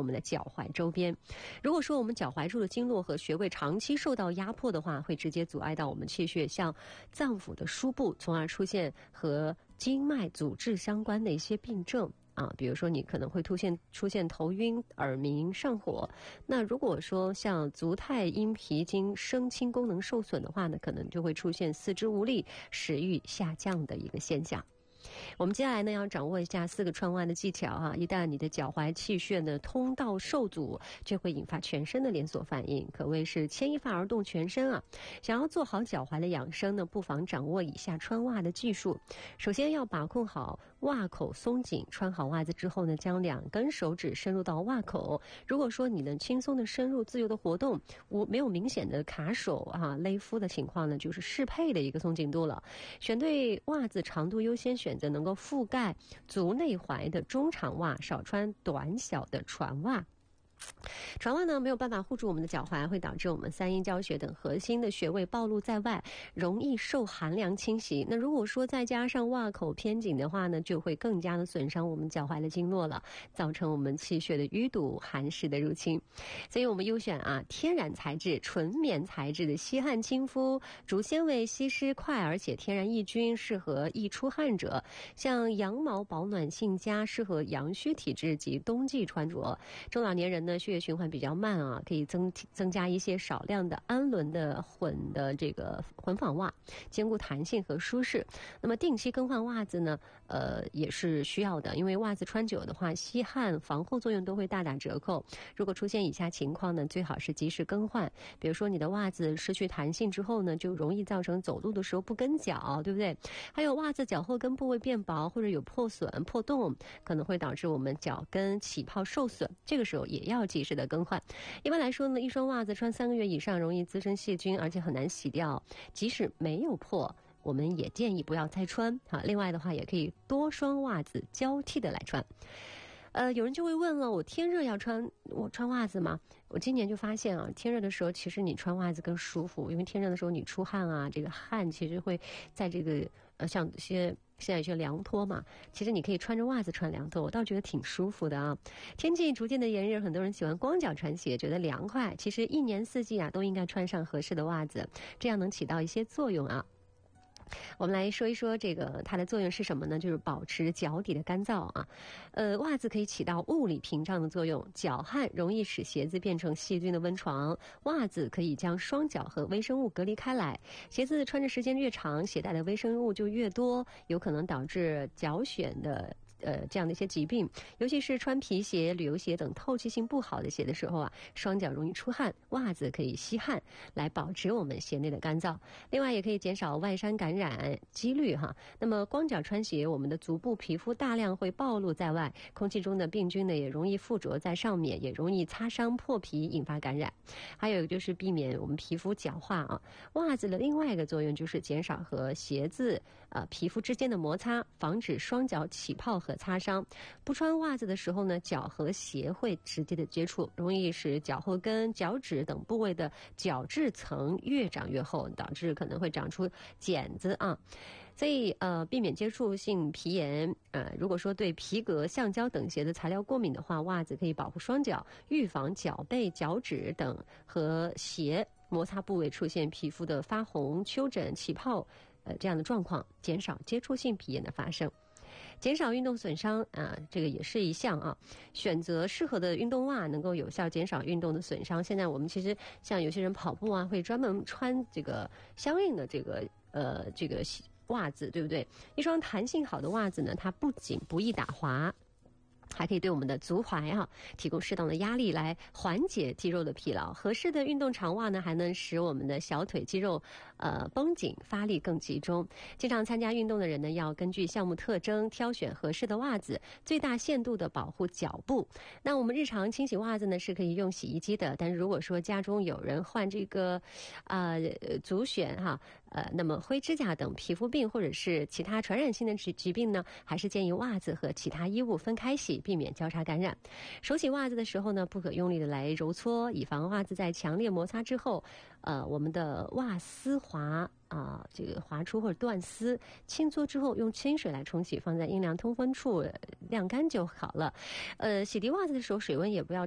们的脚踝周边。如果说我们脚踝处的经络和穴位长期受到压迫的话，会直接阻碍到我们气血向脏腑的输布，从而出现和经脉阻滞相关的一些病症。比如说你可能会出现头晕、耳鸣、上火。那如果说像足太阴脾经生清功能受损的话呢，可能就会出现四肢无力、食欲下降的一个现象。我们接下来呢要掌握一下4个穿袜的技巧一旦你的脚踝气血呢通道受阻，就会引发全身的连锁反应，可谓是牵一发而动全身想要做好脚踝的养生呢，不妨掌握以下穿袜的技术。首先要把控好袜口松紧，穿好袜子之后呢，将2根手指伸入到袜口。如果说你能轻松的深入、自由的活动，没有明显的卡手勒夫的情况呢，就是适配的一个松紧度了。选对袜子长度优先选择能够覆盖足内踝的中长袜，少穿短小的船袜。船袜呢没有办法护住我们的脚踝，会导致我们三阴交穴等核心的穴位暴露在外，容易受寒凉侵袭。那如果说再加上袜口偏紧的话呢，就会更加的损伤我们脚踝的经络了，造成我们气血的淤堵、寒湿的入侵。所以我们优选天然材质、纯棉材质的吸汗亲肤，主纤维吸湿快，而且天然抑菌，适合易出汗者。像羊毛保暖性佳，适合阳虚体质及冬季穿着。中老年人呢血液循环比较慢可以增加一些少量的氨纶的混纺袜，兼顾弹性和舒适。那么定期更换袜子呢也是需要的，因为袜子穿久的话，吸汗防护作用都会大打折扣。如果出现以下情况呢，最好是及时更换。比如说你的袜子失去弹性之后呢，就容易造成走路的时候不跟脚，对不对？还有袜子脚后跟部位变薄或者有破损、破洞，可能会导致我们脚跟起泡受损，这个时候也要及时的更换。一般来说呢，一双袜子穿3个月以上容易滋生细菌，而且很难洗掉。即使没有破，我们也建议不要再穿另外的话，也可以多双袜子交替的来穿。有人就会问了，我天热我穿袜子吗？我今年就发现天热的时候其实你穿袜子更舒服，因为天热的时候你出汗这个汗其实会在这个像现在有些凉拖嘛，其实你可以穿着袜子穿凉拖，我倒觉得挺舒服的天气逐渐的炎热，很多人喜欢光脚穿鞋，觉得凉快。其实一年四季都应该穿上合适的袜子，这样能起到一些作用我们来说一说它的作用是什么呢？就是保持脚底的干燥袜子可以起到物理屏障的作用，脚汗容易使鞋子变成细菌的温床，袜子可以将双脚和微生物隔离开来。鞋子穿着时间越长，携带的微生物就越多，有可能导致脚癣的这样的一些疾病。尤其是穿皮鞋、旅游鞋等透气性不好的鞋的时候双脚容易出汗，袜子可以吸汗来保持我们鞋内的干燥。另外也可以减少外伤感染几率那么光脚穿鞋，我们的足部皮肤大量会暴露在外，空气中的病菌呢也容易附着在上面，也容易擦伤破皮引发感染。还有就是避免我们皮肤角化袜子的另外一个作用就是减少和鞋子皮肤之间的摩擦，防止双脚起泡和擦伤。不穿袜子的时候呢，脚和鞋会直接的接触，容易使脚后跟、脚趾等部位的角质层越长越厚，导致可能会长出茧子所以避免接触性皮炎。如果说对皮革、橡胶等鞋的材料过敏的话，袜子可以保护双脚，预防脚背、脚趾等和鞋摩擦部位出现皮肤的发红、丘疹、起泡这样的状况，减少接触性皮炎的发生。减少运动损伤这个也是一项选择适合的运动袜能够有效减少运动的损伤。现在我们其实像有些人跑步会专门穿这个相应的这个袜子，对不对？一双弹性好的袜子呢，它不仅不易打滑，还可以对我们的足踝提供适当的压力来缓解肌肉的疲劳。合适的运动长袜呢，还能使我们的小腿肌肉绷紧，发力更集中。经常参加运动的人呢，要根据项目特征挑选合适的袜子，最大限度的保护脚部。那我们日常清洗袜子呢，是可以用洗衣机的，但是如果说家中有人患这个足癣那么灰指甲等皮肤病或者是其他传染性的疾病呢，还是建议袜子和其他衣物分开洗，避免交叉感染。手洗袜子的时候呢，不可用力的来揉搓，以防袜子在强烈摩擦之后我们的袜丝滑这个滑出或者断丝。轻搓之后用清水来冲洗，放在阴凉通风处晾干就好了。洗涤袜子的时候水温也不要